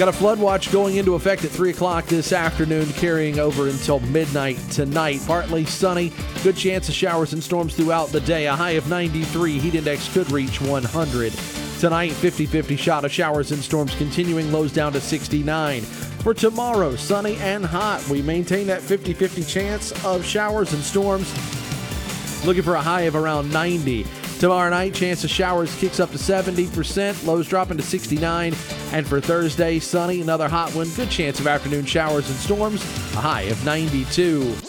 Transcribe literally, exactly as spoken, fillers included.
Got a flood watch going into effect at three o'clock this afternoon, carrying over until midnight tonight. Partly sunny, good chance of showers and storms throughout the day. A high of ninety-three, heat index could reach one hundred. Tonight, fifty-fifty shot of showers and storms continuing, lows down to sixty-nine. For tomorrow, sunny and hot. We maintain that fifty-fifty chance of showers and storms. Looking for a high of around ninety. Tomorrow night, chance of showers kicks up to seventy percent, lows dropping to sixty-nine. And for Thursday, sunny, another hot one, good chance of afternoon showers and storms, a high of ninety-two.